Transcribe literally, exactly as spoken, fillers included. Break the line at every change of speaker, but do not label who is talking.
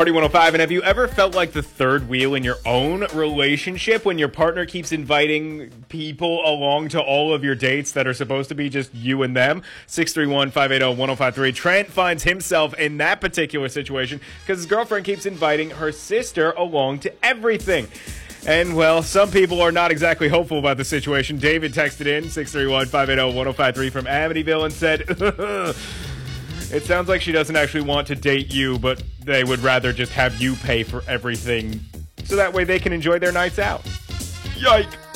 Party one oh five, and have you ever felt like the third wheel in your own relationship when your partner keeps inviting people along to all of your dates that are supposed to be just you and them? six three one, five eight zero, one zero five three. Trent finds himself in that particular situation because his girlfriend keeps inviting her sister along to everything. And, well, some people are not exactly hopeful about the situation. David texted in, six three one, five eight zero, one zero five three from Amityville, and said, it sounds like she doesn't actually want to date you, but they would rather just have you pay for everything so that way they can enjoy their nights out. Yike!